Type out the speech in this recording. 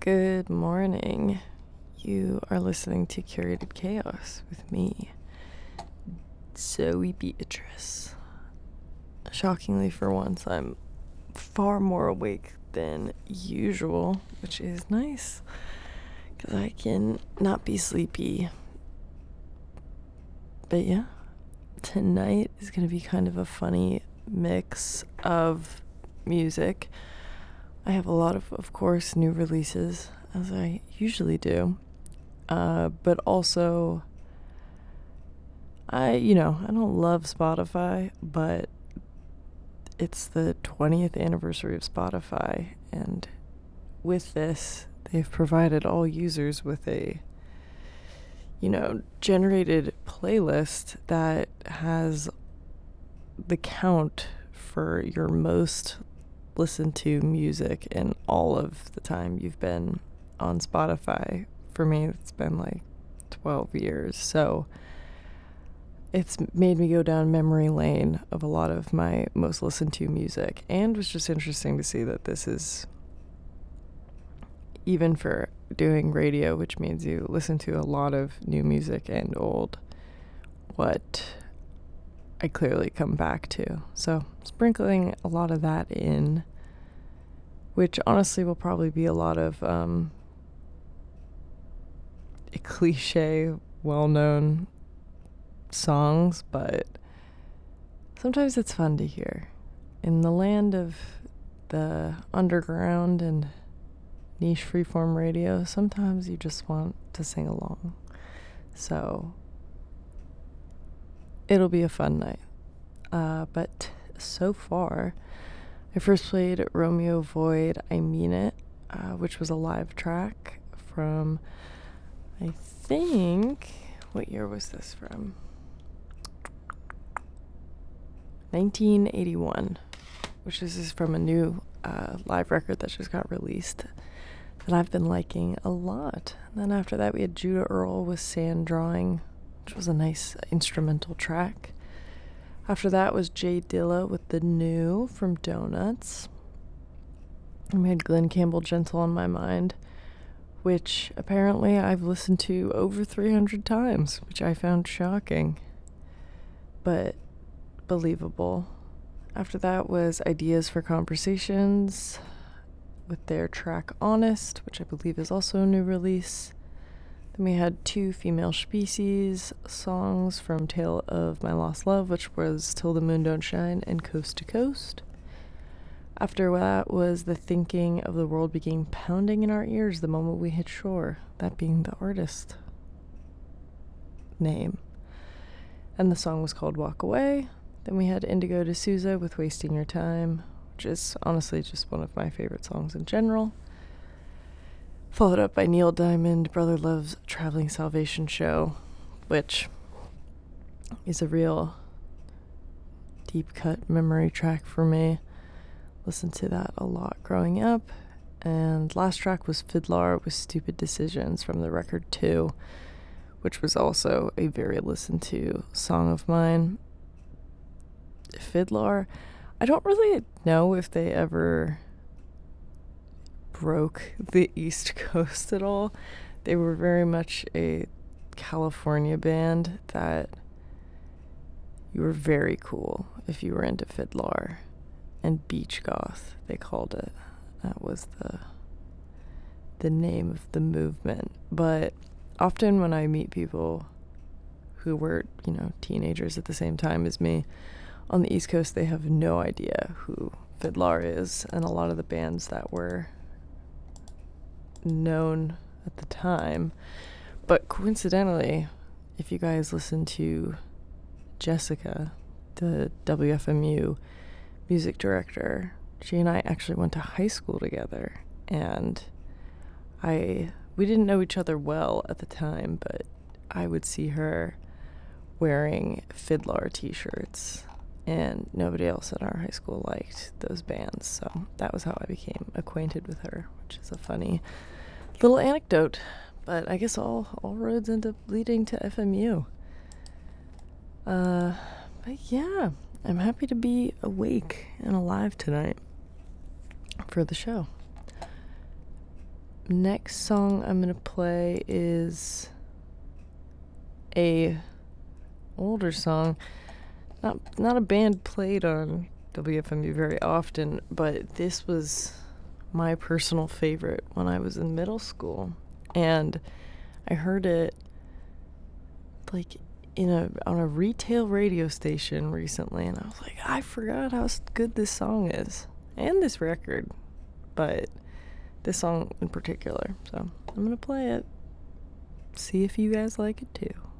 Good morning. You are listening to Curated Chaos with me, Zoe Beatrice. Shockingly, for once, I'm far more awake than usual, which is nice, because I can not be sleepy. But yeah, tonight is going to be kind of a funny mix of music. I have a lot of course, new releases, as I usually do. But also, I don't love Spotify, but it's the 20th anniversary of Spotify, and with this, they've provided all users with a, generated playlist that has the count for your most listened to music in all of the time you've been on Spotify. For me, it's been like 12 years. So it's made me go down memory lane of a lot of my most listened to music, and it was just interesting to see that this is, even for doing radio, which means you listen to a lot of new music and old, what I clearly come back to. So sprinkling a lot of that in, which honestly will probably be a lot of a cliche, well-known songs, but sometimes it's fun to hear. In the land of the underground and niche freeform radio, sometimes you just want to sing along. So it'll be a fun night. But so far, I first played Romeo Void, I Mean It, which was a live track from, I think, what year was this from? 1981, which is from a new live record that just got released that I've been liking a lot. And then after that, we had Judah Earl with Sand Drawing, which was a nice instrumental track. After that was Jay Dilla with The New from Donuts. And we had Glenn Campbell, Gentle on My Mind, which apparently I've listened to over 300 times, which I found shocking, but believable. After that was Ideas for Conversations with their track Honest, which I believe is also a new release. Then we had two Female Species songs from Tale of My Lost Love, which was Till the Moon Don't Shine and Coast to Coast. After that was The Thinking of the World Began Pounding in Our Ears the Moment We Hit Shore, that being the artist name. And the song was called Walk Away. Then we had Indigo D'Souza with Wasting Your Time, which is honestly just one of my favorite songs in general. Followed up by Neil Diamond, Brother Love's Traveling Salvation Show, which is a real deep cut memory track for me. Listened to that a lot growing up. And last track was Fiddler with Stupid Decisions from the record 2, which was also a very listened to song of mine. Fiddler, I don't really know if they ever broke the East Coast at all. They were very much a California band that you were very cool if you were into Fiddler, and beach goth, they called it. That was the name of the movement. But often when I meet people who were, teenagers at the same time as me on the East Coast, they have no idea who Fiddler is, and a lot of the bands that were known at the time. But coincidentally, if you guys listen to Jessica, the WFMU music director, she and I actually went to high school together, and we didn't know each other well at the time, but I would see her wearing Fiddler t-shirts, and nobody else in our high school liked those bands, so that was how I became acquainted with her, which is a funny little anecdote. But I guess all roads end up leading to FMU. But yeah, I'm happy to be awake and alive tonight for the show. Next song I'm gonna play is a older song. Not a band played on WFMU very often, but this was my personal favorite when I was in middle school. And I heard it like on a retail radio station recently, and I was like, I forgot how good this song is. And this record. But this song in particular. So I'm gonna play it. See if you guys like it too.